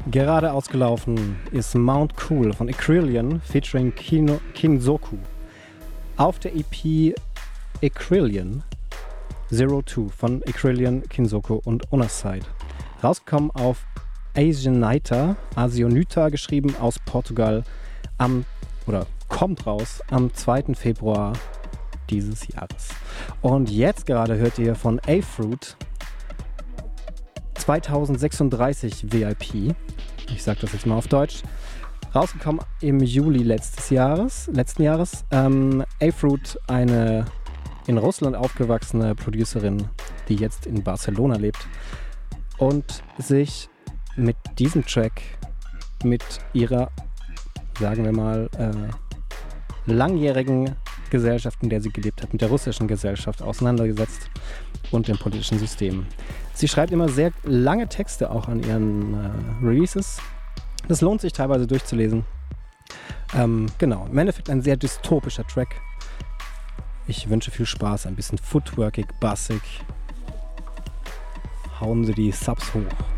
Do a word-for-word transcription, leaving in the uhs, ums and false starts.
Gerade ausgelaufen ist Mount Cool von Acrylion featuring Kino, Kinzoku. Auf der E P Acrylion Zero Two von Acrylion, Kinzoku und Onarside. Rausgekommen auf Asianita, Asionita geschrieben, aus Portugal, am, oder kommt raus am zweiten Februar dieses Jahres. Und jetzt gerade hört ihr von A-Fruit zweitausendsechsunddreißig V I P. Ich sag das jetzt mal auf Deutsch. Rausgekommen im Juli letztes Jahres, letzten Jahres. Ähm, A-Fruit, eine in Russland aufgewachsene Producerin, die jetzt in Barcelona lebt und sich mit diesem Track mit ihrer, sagen wir mal, äh, langjährigen Gesellschaft, in der sie gelebt hat, mit der russischen Gesellschaft auseinandergesetzt und dem politischen System. Sie schreibt immer sehr lange Texte auch an ihren äh, Releases. Das lohnt sich teilweise durchzulesen. Ähm, genau, im Endeffekt ein sehr dystopischer Track. Ich wünsche viel Spaß, ein bisschen footworkig, bassig. Hauen Sie die Subs hoch.